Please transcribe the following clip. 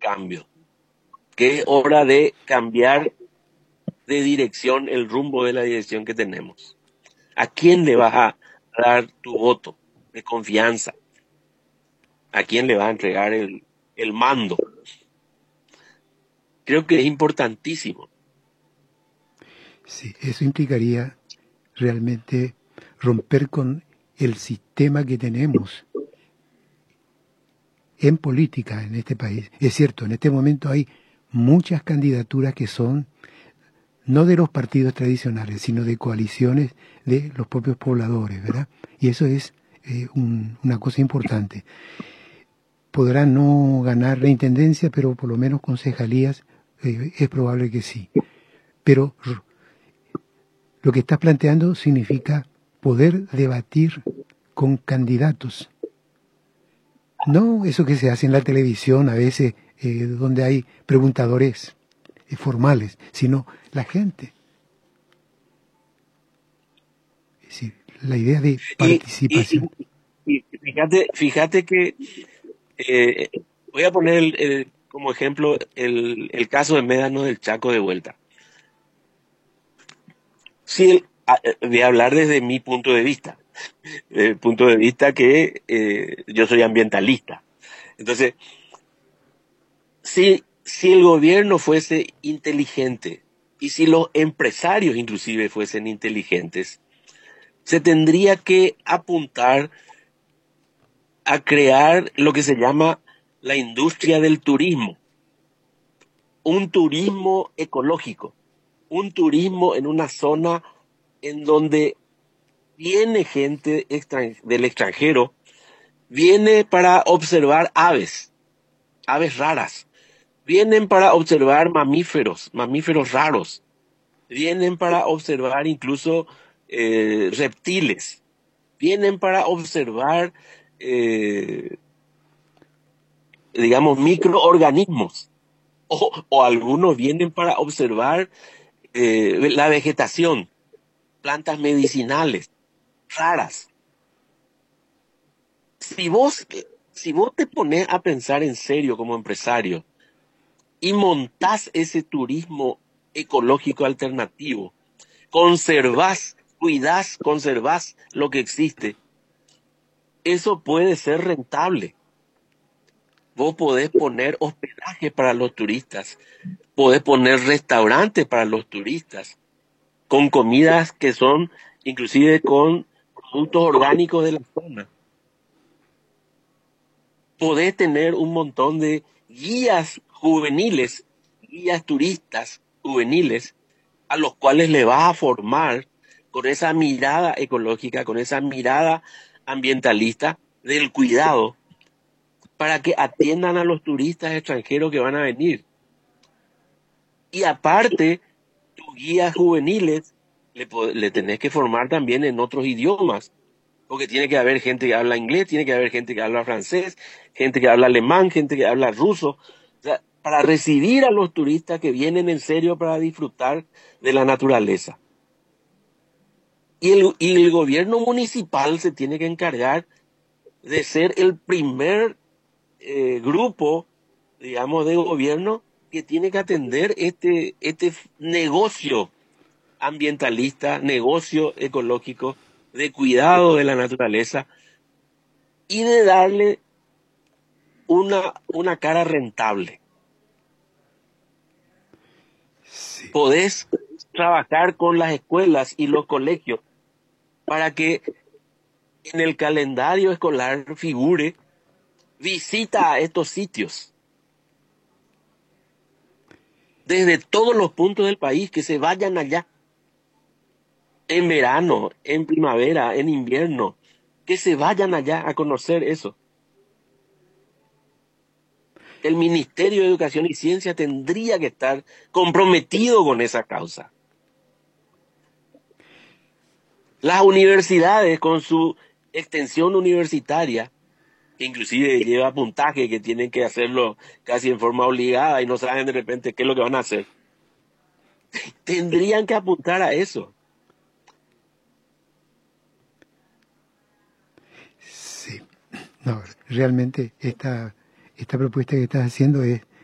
cambio, que es hora de cambiar de dirección, el rumbo de la dirección que tenemos. ¿A quién le vas a dar tu voto de confianza? ¿A quién le vas a entregar el mando? Creo que es importantísimo. Sí, eso implicaría realmente romper con el sistema que tenemos en política en este país. Es cierto, en este momento hay muchas candidaturas que son no de los partidos tradicionales, sino de coaliciones de los propios pobladores, ¿verdad? Y eso es una cosa importante. Podrán no ganar la intendencia, pero por lo menos concejalías es probable que sí. Pero lo que estás planteando significa poder debatir con candidatos. No eso que se hace en la televisión a veces, donde hay preguntadores formales, sino la gente. Es decir, la idea de Y, participación. y fíjate que voy a poner como ejemplo el caso de Médano del Chaco de vuelta. Sí, voy a hablar desde mi punto de vista, el punto de vista que yo soy ambientalista. Entonces, si el gobierno fuese inteligente y si los empresarios inclusive fuesen inteligentes, se tendría que apuntar a crear lo que se llama la industria del turismo, un turismo ecológico, un turismo en una zona en donde viene gente del extranjero, viene para observar aves, aves raras, vienen para observar mamíferos, mamíferos raros, vienen para observar incluso reptiles, vienen para observar, digamos, microorganismos, o algunos vienen para observar la vegetación, plantas medicinales raras. Si vos, si vos te pones a pensar en serio como empresario y montás ese turismo ecológico alternativo, conservás, cuidás, conservás lo que existe, eso puede ser rentable. Vos podés poner hospedaje para los turistas, podés poner restaurantes para los turistas, con comidas que son inclusive con productos orgánicos de la zona. Podés tener un montón de guías juveniles, guías turistas juveniles, a los cuales le vas a formar con esa mirada ecológica, con esa mirada ambientalista del cuidado, para que atiendan a los turistas extranjeros que van a venir. Y aparte, tus guías juveniles le tenés que formar también en otros idiomas, porque tiene que haber gente que habla inglés, tiene que haber gente que habla francés, gente que habla alemán, gente que habla ruso, o sea, para recibir a los turistas que vienen en serio para disfrutar de la naturaleza. Y el gobierno municipal se tiene que encargar de ser el primer grupo, digamos, de gobierno que tiene que atender este negocio ambientalista, negocio ecológico, de cuidado de la naturaleza y de darle una cara rentable. Sí. Podés trabajar con las escuelas y los colegios para que en el calendario escolar figure visita a estos sitios desde todos los puntos del país, que se vayan allá en verano, en primavera, en invierno, que se vayan allá a conocer eso. El Ministerio de Educación y Ciencia tendría que estar comprometido con esa causa. Las universidades, con su extensión universitaria, que inclusive lleva puntaje, que tienen que hacerlo casi en forma obligada y no saben de repente qué es lo que van a hacer, tendrían que apuntar a eso. Sí. No, realmente esta propuesta que estás haciendo es